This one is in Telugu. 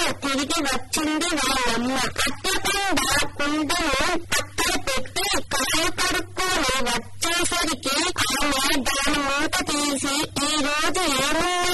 తిరిగి వచ్చింది వాళ్ళమ్మ. అట్టపండ కుండను పక్కన పెట్టి కాలు కడుక్కొని వచ్చేసరికి ఆమె దాని మూత తీసి ఈ రోజు ఏమో